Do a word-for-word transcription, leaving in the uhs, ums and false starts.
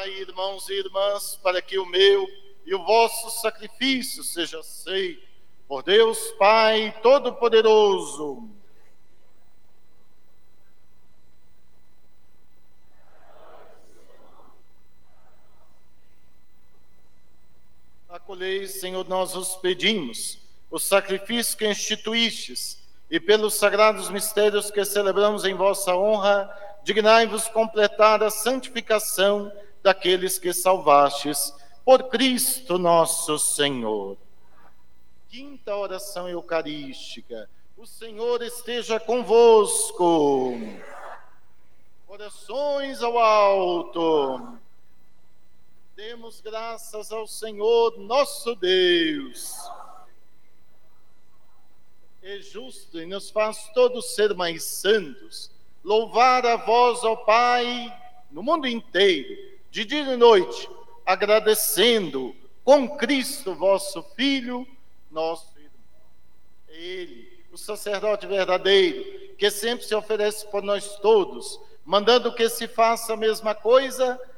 Orai, irmãos e irmãs, para que o meu e o vosso sacrifício seja aceito por Deus Pai Todo-Poderoso. Acolhei, Senhor, nós os pedimos, o sacrifício que instituístes, e pelos sagrados mistérios que celebramos em vossa honra, dignai-vos completar a santificação daqueles que salvastes, por Cristo nosso Senhor. Quinta oração eucarística. O Senhor esteja convosco. Corações ao alto. Demos graças ao Senhor nosso Deus. É justo e nos faz todos ser mais santos, louvar a vós, ó Pai, no mundo inteiro, de dia e noite, agradecendo com Cristo, vosso Filho, nosso irmão. É Ele, o sacerdote verdadeiro, que sempre se oferece por nós todos, mandando que se faça a mesma coisa